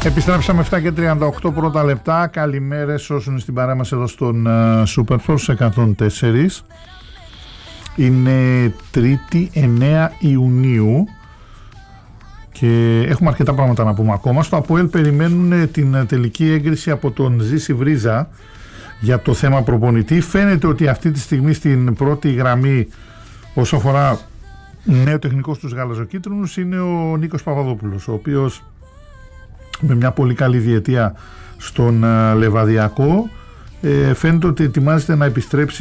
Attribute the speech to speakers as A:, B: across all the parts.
A: Επιστρέψαμε 7 και 38 πρώτα λεπτά. Καλημέρες όσοι είναι στην παρέα μας εδώ στον Superforce 104. Είναι Τρίτη 9 Ιουνίου και έχουμε αρκετά πράγματα να πούμε ακόμα. Στο ΑΠΟΕΛ περιμένουν την τελική έγκριση από τον Ζήση Βρίζα για το θέμα προπονητή. Φαίνεται ότι αυτή τη στιγμή στην πρώτη γραμμή όσο αφορά νέο τεχνικό στους γαλαζοκίτρινους είναι ο Νίκος Παπαδόπουλος, ο οποίος με μια πολύ καλή διετία στον Λεβαδιακό φαίνεται ότι ετοιμάζεται να επιστρέψει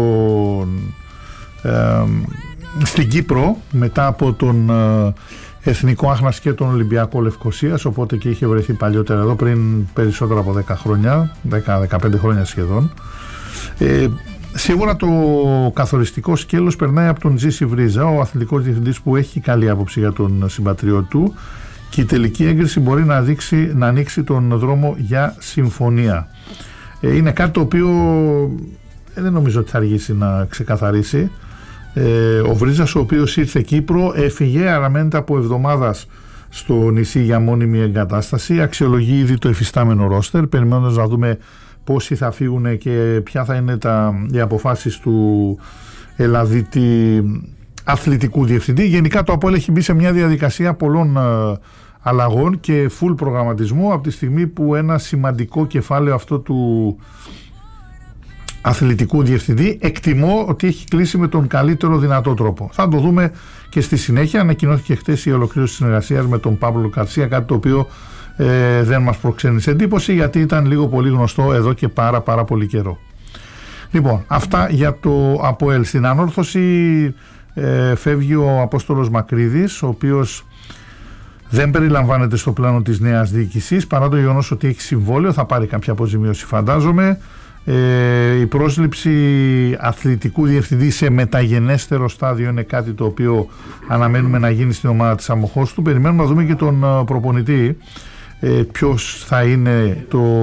A: στην Κύπρο μετά από τον Εθνικό Άχνας και τον Ολυμπιακό Λευκωσίας, οπότε και είχε βρεθεί παλιότερα εδώ πριν περισσότερα από 10 χρόνια, 10-15 χρόνια σχεδόν. Σίγουρα το καθοριστικό σκέλος περνάει από τον Ζήση Βρίζα, ο αθλητικός διευθυντής που έχει καλή άποψη για τον συμπατριώτη του, και η τελική έγκριση μπορεί να ανοίξει τον δρόμο για συμφωνία. Είναι κάτι το οποίο δεν νομίζω ότι θα αργήσει να ξεκαθαρίσει. Ο Βρίζας, ο οποίος ήρθε Κύπρο, έφυγε, αναμένεται από εβδομάδας στο νησί για μόνιμη εγκατάσταση, αξιολογεί ήδη το εφιστάμενο ρόστερ, περιμένοντας να δούμε πόσοι θα φύγουν και ποια θα είναι οι αποφάσεις του Ελλαδίτη αθλητικού διευθυντή. Γενικά το ΑΠΟΕΛ έχει μπει σε μια διαδικασία πολλών αλλαγών και full προγραμματισμού από τη στιγμή που ένα σημαντικό κεφάλαιο αυτό του αθλητικού διευθυντή εκτιμώ ότι έχει κλείσει με τον καλύτερο δυνατό τρόπο. Θα το δούμε και στη συνέχεια. Ανακοινώθηκε χτες η ολοκλήρωση της συνεργασίας με τον Παύλο Καρσία, κάτι το οποίο δεν μας προξένησε εντύπωση, γιατί ήταν λίγο πολύ γνωστό εδώ και πάρα πολύ καιρό. Λοιπόν, αυτά για το ΑΠΟΕΛ. Στην ανόρθωση φεύγει ο Απόστολος Μακρύδης, ο οποίος δεν περιλαμβάνεται στο πλάνο της νέας διοίκησης, παρά το γεγονός ότι έχει συμβόλαιο, θα πάρει κάποια αποζημίωση φαντάζομαι. Η πρόσληψη αθλητικού διευθυντή σε μεταγενέστερο στάδιο είναι κάτι το οποίο αναμένουμε να γίνει στην ομάδα της Αμοχώστου. Περιμένουμε να δούμε και τον προπονητή, ποιος θα είναι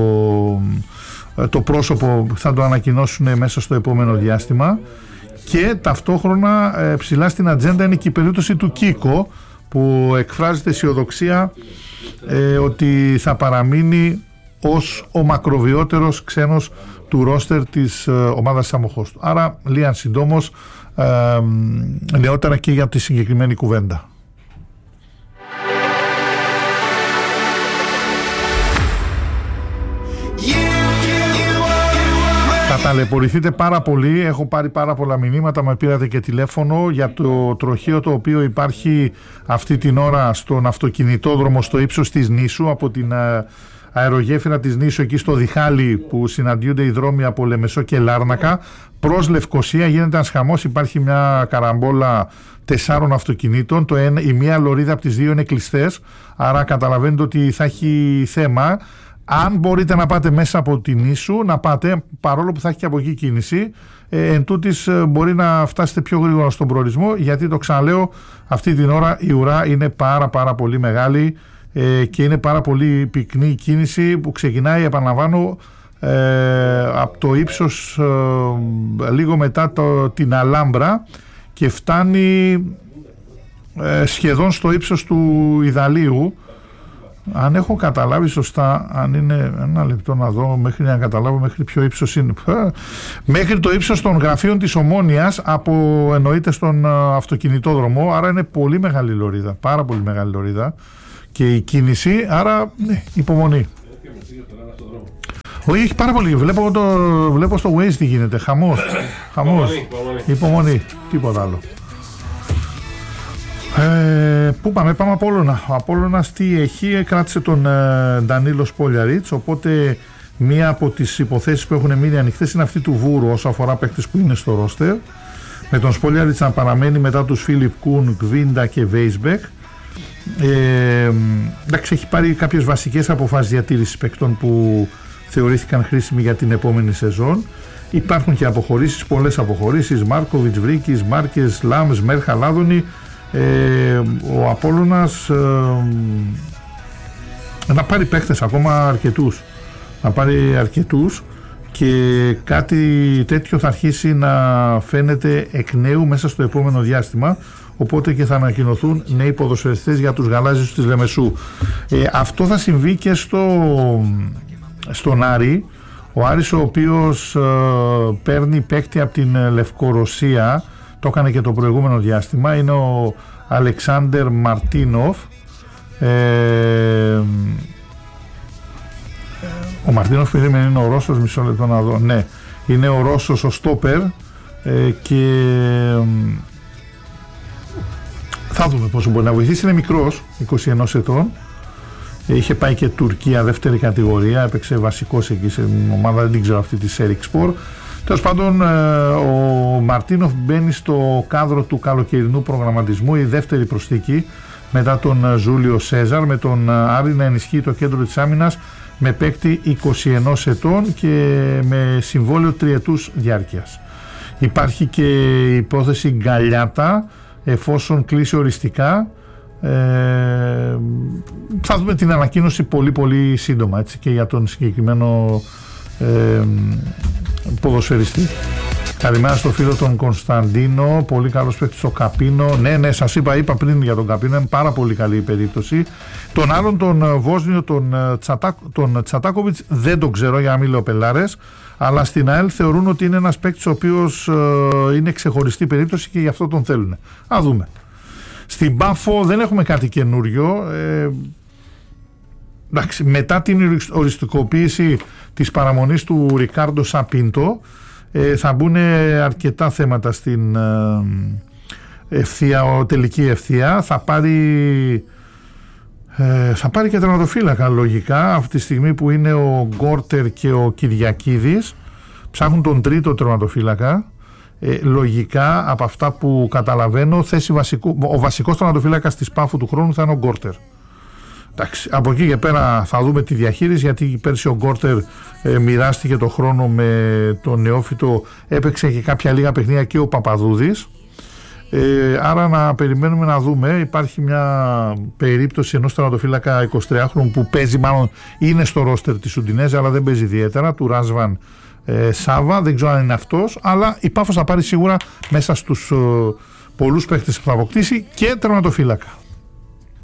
A: το πρόσωπο που θα το ανακοινώσουν μέσα στο επόμενο διάστημα. Και ταυτόχρονα ψηλά στην ατζέντα είναι και η περίπτωση του Κίκο, που εκφράζεται αισιοδοξία ότι θα παραμείνει ως ο μακροβιότερος ξένος του ρόστερ της ομάδας Αμοχώστου. Άρα λίγαν συντόμως νεότερα και για τη συγκεκριμένη κουβέντα. Θα ταλαιπωρηθείτε πάρα πολύ. Έχω πάρει πάρα πολλά μηνύματα, με πήρατε και τηλέφωνο για το τροχείο το οποίο υπάρχει αυτή την ώρα στον αυτοκινητόδρομο στο ύψος της νήσου, από την αερογέφυρα της νήσου εκεί στο Διχάλι που συναντιούνται οι δρόμοι από Λεμεσό και Λάρνακα προς Λευκωσία. Γίνεται ένας χαμός, υπάρχει μια καραμπόλα 4 αυτοκινήτων, η μία λωρίδα από τις δύο είναι κλειστές, άρα καταλαβαίνετε ότι θα έχει θέμα. Αν μπορείτε να πάτε μέσα από την νήσου, να πάτε, παρόλο που θα έχει και από εκεί κίνηση, εν τούτης μπορεί να φτάσετε πιο γρήγορα στον προορισμό, γιατί το ξαναλέω, αυτή την ώρα η ουρά είναι πάρα πολύ μεγάλη και είναι πάρα πολύ πυκνή η κίνηση που ξεκινάει, επαναλαμβάνω, από το ύψος λίγο μετά την Αλάμπρα και φτάνει σχεδόν στο ύψος του Ιδαλίου. Αν έχω καταλάβει σωστά, αν είναι ένα λεπτό να δω μέχρι να καταλάβω μέχρι ποιο ύψος είναι, μέχρι το ύψος των γραφείων της Ομόνοιας εννοείται στον αυτοκινητόδρομο, άρα είναι πολύ μεγάλη λωρίδα, πάρα πολύ μεγάλη λωρίδα και η κίνηση, άρα υπομονή. Όχι, έχει πάρα πολύ, βλέπω στο Waze τι γίνεται, χαμός, υπομονή, τίποτα άλλο. Πού πάμε Απόλλωνα. Ο Απόλλωνας τι έχει, κράτησε τον Ντανίλο Σπόλιαριτς, οπότε μία από τις υποθέσεις που έχουν μείνει ανοιχτές είναι αυτή του Βούρου όσο αφορά παίκτες που είναι στο ρόστερ, με τον Σπόλιαριτς να παραμένει μετά τους Φίλιπ Κουν, Γκβίντα και Βέισμπεκ. Εντάξει, έχει πάρει κάποιες βασικές αποφάσεις διατήρησης παίκτων που θεωρήθηκαν χρήσιμοι για την επόμενη σεζόν. Υπάρχουν και αποχωρήσεις, πολλές αποχωρήσεις, Μάρκοβιτς, Βρίκης, Μάρκες, Λάμς, Μέρχα, Λάδονη. Ο Απόλλωνας να πάρει παίκτες ακόμα αρκετούς, και κάτι τέτοιο θα αρχίσει να φαίνεται εκ νέου μέσα στο επόμενο διάστημα, οπότε και θα ανακοινωθούν νέοι ποδοσφαιριστές για τους γαλάζιους της Λεμεσού. Αυτό θα συμβεί και στον Άρη. Ο Άρης, ο οποίος παίρνει παίκτη από την Λευκορωσία, το έκανε και το προηγούμενο διάστημα, είναι ο Αλεξάντερ Μαρτίνοφ. Ο Μαρτίνοφ είναι ο Ρώσος, μισό λεπτό να δω, ναι, είναι ο Ρώσος ο στόπερ, και θα δούμε πόσο μπορεί να βοηθήσει. Είναι μικρός, 21 ετών, είχε πάει και Τουρκία δεύτερη κατηγορία, έπαιξε βασικός εκεί σε ομάδα, δεν την ξέρω αυτή, τη Σέριξπορ. Τέλος πάντων, ο Μαρτίνοφ μπαίνει στο κάδρο του καλοκαιρινού προγραμματισμού, η δεύτερη προσθήκη μετά τον Ζούλιο Σέζαρ, με τον Άρη να ενισχύει το κέντρο της άμυνας με παίκτη 21 ετών και με συμβόλαιο τριετούς διάρκειας. Υπάρχει και η υπόθεση Γκαλιάτα, εφόσον κλείσει οριστικά. Θα δούμε την ανακοίνωση πολύ πολύ σύντομα, έτσι, και για τον συγκεκριμένο ποδοσφαιριστή. Καλημέρα στο φίλο τον Κωνσταντίνο, πολύ καλός παίκτης ο Καπίνο. Ναι, σας είπα πριν για τον Καπίνο, είναι πάρα πολύ καλή η περίπτωση. Τον άλλον, τον Βόσνιο, τον Τσατάκοβιτς, δεν τον ξέρω, για να μην λέω πελάρες, αλλά στην ΑΕΛ θεωρούν ότι είναι ένας παίκτης ο οποίος είναι ξεχωριστή περίπτωση και γι' αυτό τον θέλουν. Α δούμε. Στην Πάφο δεν έχουμε κάτι καινούριο. Μετά την οριστικοποίηση της παραμονής του Ρικάρντο Σαπίντο, θα μπουν αρκετά θέματα στην τελική ευθεία. Θα πάρει και τερματοφύλακα λογικά, αυτή τη στιγμή που είναι ο Γκόρτερ και ο Κυριακίδης. Ψάχνουν τον τρίτο τερματοφύλακα. Λογικά, από αυτά που καταλαβαίνω, ο βασικός τερματοφύλακας της Πάφου του χρόνου θα είναι ο Γκόρτερ. Εντάξει, από εκεί και πέρα θα δούμε τη διαχείριση, γιατί πέρσι ο Γκόρτερ μοιράστηκε το χρόνο με τον νεόφυτο, έπαιξε και κάποια λίγα παιχνίδια και ο Παπαδούδης. Άρα να περιμένουμε να δούμε. Υπάρχει μια περίπτωση ενός τερματοφύλακα 23χρονου που παίζει, μάλλον είναι στο ρόστερ της Ουντινέζα, αλλά δεν παίζει ιδιαίτερα, του Ράσβαν Σάβα, δεν ξέρω αν είναι αυτός, αλλά η Πάφος θα πάρει σίγουρα μέσα στους πολλούς παίχτες που θα αποκτήσει και τερματοφύλακα.